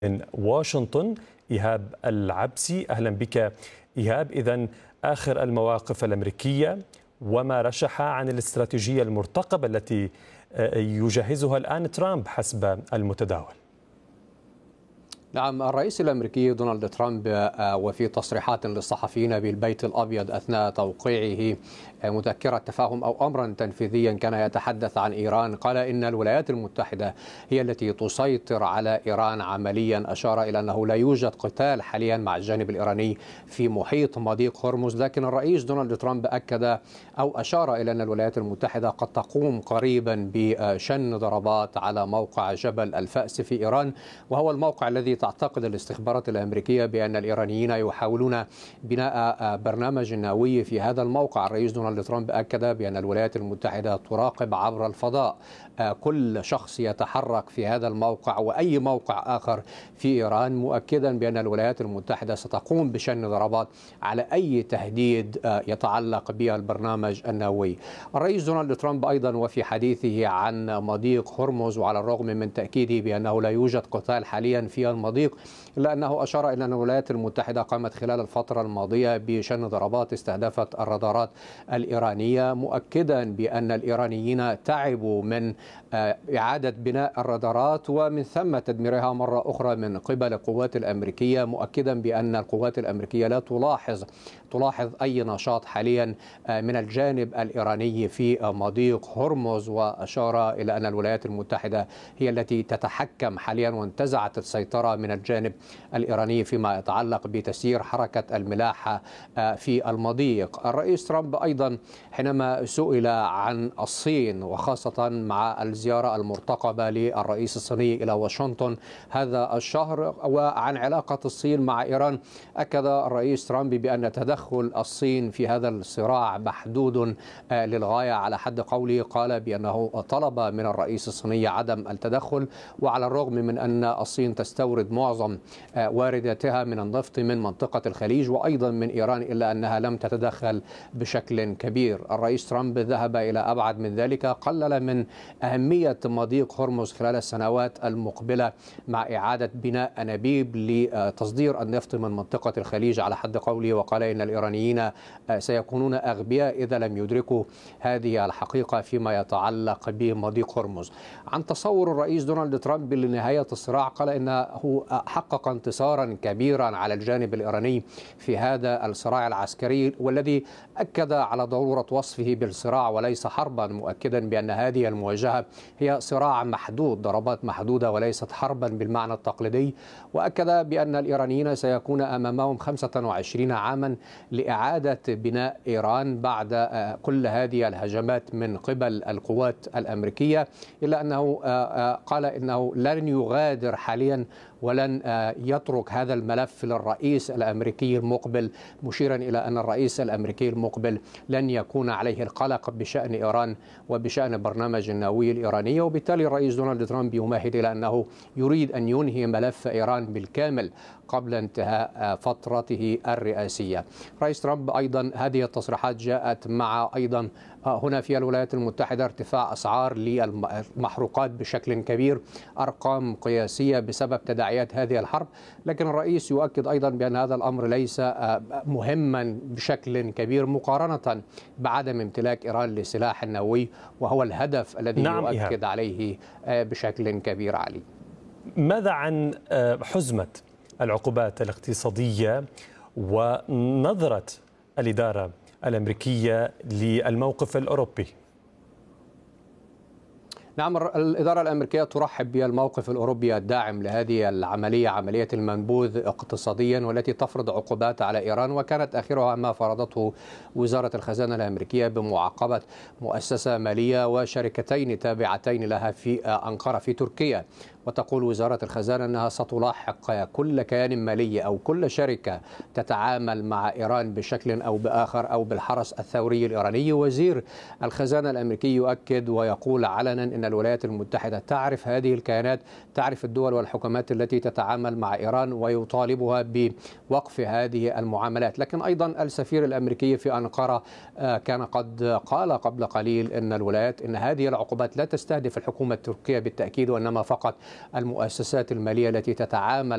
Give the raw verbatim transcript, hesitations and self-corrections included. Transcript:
من واشنطن إيهاب العبسي. أهلا بك إيهاب. إذن آخر المواقف الأمريكية وما رشح عن الاستراتيجية المرتقبة التي يجهزها الآن ترامب حسب المتداول. نعم، الرئيس الأمريكي دونالد ترامب وفي تصريحات للصحفيين بالبيت الأبيض أثناء توقيعه مذكرة تفاهم أو أمرا تنفيذيا كان يتحدث عن إيران. قال إن الولايات المتحدة هي التي تسيطر على إيران عمليا. أشار إلى أنه لا يوجد قتال حاليا مع الجانب الإيراني في محيط مضيق هرمز، لكن الرئيس دونالد ترامب أكد أو أشار إلى أن الولايات المتحدة قد تقوم قريبا بشن ضربات على موقع جبل الفأس في إيران، وهو الموقع الذي تعتقد الاستخبارات الأمريكية بأن الإيرانيين يحاولون بناء برنامج نووي في هذا الموقع. الرئيس دونالد ترامب أكد بأن الولايات المتحدة تراقب عبر الفضاء كل شخص يتحرك في هذا الموقع وأي موقع آخر في إيران، مؤكدا بأن الولايات المتحدة ستقوم بشن ضربات على أي تهديد يتعلق بالبرنامج النووي. الرئيس دونالد ترامب أيضا وفي حديثه عن مضيق هرمز، وعلى الرغم من تأكيده بأنه لا يوجد قتال حاليا في المضيق، إلا أنه أشار إلى أن الولايات المتحدة قامت خلال الفترة الماضية بشن ضربات استهدفت الرادارات الإيرانية، مؤكدا بأن الإيرانيين تعبوا من إعادة بناء الرادارات ومن ثم تدميرها مرة أخرى من قبل القوات الأمريكية، مؤكدا بأن القوات الأمريكية لا تلاحظ تلاحظ أي نشاط حاليا من الجانب الإيراني في مضيق هرمز. وأشار إلى أن الولايات المتحدة هي التي تتحكم حاليا وانتزعت السيطرة من الجانب الإيراني فيما يتعلق بتسيير حركة الملاحة في المضيق. الرئيس ترامب أيضا حينما سئل عن الصين وخاصة مع الزيارة المرتقبة للرئيس الصيني إلى واشنطن هذا الشهر وعن علاقة الصين مع إيران، أكد الرئيس ترامب بأن تدخل الصين في هذا الصراع محدود للغاية على حد قوله. قال بأنه طلب من الرئيس الصيني عدم التدخل، وعلى الرغم من أن الصين تستورد معظم وارداتها من النفط من منطقة الخليج وأيضا من إيران، إلا أنها لم تتدخل بشكل كبير. الرئيس ترامب ذهب إلى أبعد من ذلك، قلل من أهمية مضيق هرمز خلال السنوات المقبلة مع إعادة بناء أنابيب لتصدير النفط من منطقة الخليج على حد قوله، وقال إن الإيرانيين سيكونون أغبياء إذا لم يدركوا هذه الحقيقة فيما يتعلق بمضيق هرمز. عن تصور الرئيس دونالد ترامب لنهاية الصراع، قال إنه حقق انتصارا كبيرا على الجانب الإيراني في هذا الصراع العسكري، والذي أكد على ضرورة وصفه بالصراع وليس حربا، مؤكدا بأن هذه المواجهة هي صراع محدود، ضربات محدودة وليست حربا بالمعنى التقليدي. وأكد بأن الإيرانيين سيكون أمامهم خمسة وعشرين عاما لإعادة بناء إيران بعد كل هذه الهجمات من قبل القوات الأمريكية، إلا أنه قال إنه لن يغادر حاليا ولن يترك هذا الملف للرئيس الأمريكي المقبل، مشيرا إلى أن الرئيس الأمريكي المقبل لن يكون عليه القلق بشأن إيران وبشأن البرنامج النووي الإيراني. وبالتالي الرئيس دونالد ترامب يمهد إلى أنه يريد أن ينهي ملف إيران بالكامل قبل انتهاء فترته الرئاسية. رئيس ترامب أيضا هذه التصريحات جاءت مع أيضا هنا في الولايات المتحدة ارتفاع أسعار للمحروقات بشكل كبير، أرقام قياسية بسبب تداعيات هذه الحرب، لكن الرئيس يؤكد أيضا بأن هذا الأمر ليس مهما بشكل كبير مقارنة بعدم امتلاك إيران لسلاح نووي، وهو الهدف الذي نعم يؤكد إيهاب. عليه بشكل كبير. علي، ماذا عن حزمة العقوبات الاقتصادية ونظرة الإدارة الأمريكية للموقف الأوروبي؟ نعم، الإدارة الأمريكية ترحب بالموقف الأوروبي الداعم لهذه العملية، عملية المنبوذ اقتصاديا والتي تفرض عقوبات على إيران، وكانت آخرها ما فرضته وزارة الخزانة الأمريكية بمعاقبة مؤسسة مالية وشركتين تابعتين لها في أنقرة في تركيا. وتقول وزارة الخزانة أنها ستلاحق كل كيان مالي أو كل شركة تتعامل مع إيران بشكل أو بآخر أو بالحرس الثوري الإيراني. وزير الخزانة الأمريكي يؤكد ويقول علنا أن الولايات المتحدة تعرف هذه الكيانات، تعرف الدول والحكومات التي تتعامل مع إيران، ويطالبها بوقف هذه المعاملات. لكن أيضا السفير الأمريكي في أنقرة كان قد قال قبل قليل أن الولايات أن هذه العقوبات لا تستهدف الحكومة التركية بالتأكيد، وإنما فقط المؤسسات المالية التي تتعامل